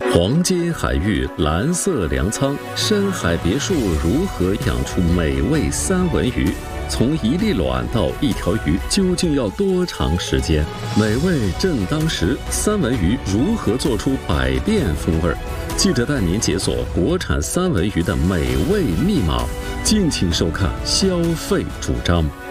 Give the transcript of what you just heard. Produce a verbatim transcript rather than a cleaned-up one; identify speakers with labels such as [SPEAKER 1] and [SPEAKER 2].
[SPEAKER 1] 黄金海域蓝色粮仓，深海别墅如何养出美味三文鱼？从一粒卵到一条鱼，究竟要多长时间？美味正当时，三文鱼如何做出百变风味？记者带您解锁国产三文鱼的美味密码，敬请收看《消费主张》。